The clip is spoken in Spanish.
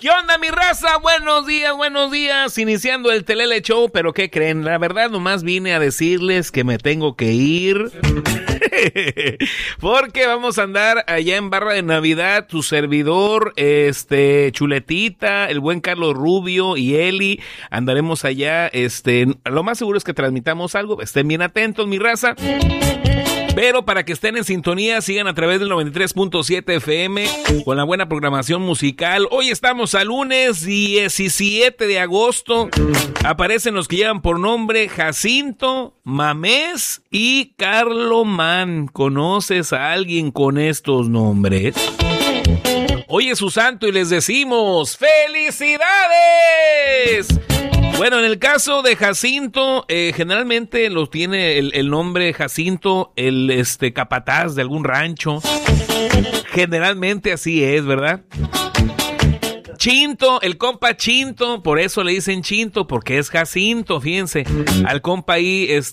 ¿Qué onda, mi raza? Buenos días. Iniciando el Telele Show, pero ¿qué creen? La verdad, nomás vine a decirles que me tengo que ir. Porque vamos a andar allá en Barra de Navidad, tu servidor, Chuletita, el buen Carlos Rubio y Eli. Andaremos allá, lo más seguro es que transmitamos algo. Estén bien atentos, mi raza. Pero para que estén en sintonía, sigan a través del 93.7 FM con la buena programación musical. Hoy estamos a lunes 17 de agosto. Aparecen los que llevan por nombre Jacinto, Mamés y Carlomán. ¿Conoces a alguien con estos nombres? Hoy es su santo y les decimos ¡felicidades! Bueno, en el caso de Jacinto, generalmente los tiene el nombre Jacinto, el capataz de algún rancho. Generalmente así es, ¿verdad? Chinto, el compa Chinto, por eso le dicen Chinto, porque es Jacinto, fíjense. Al compa ahí,